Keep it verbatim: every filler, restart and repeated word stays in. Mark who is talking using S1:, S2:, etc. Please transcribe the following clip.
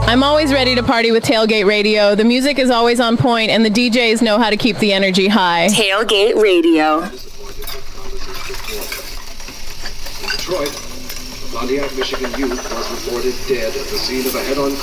S1: I'm always ready to party with Tailgate Radio. The music is always on point, and the D Js know how to keep the energy high.
S2: Tailgate Radio.
S3: In Detroit, a Pontiac, Michigan youth was reported dead at the scene of a head-on